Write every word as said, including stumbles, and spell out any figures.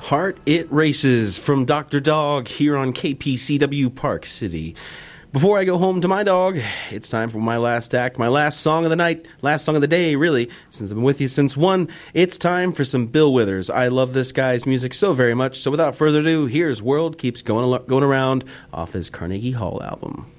Heart It Races from Doctor Dog here on K P C W Park City. Before I go home to my dog, it's time for my last act, my last song of the night, last song of the day, really, since I've been with you since one. It's time for some Bill Withers. I love this guy's music so very much, so without further ado, here's World Keeps Going, going Around off his Carnegie Hall album.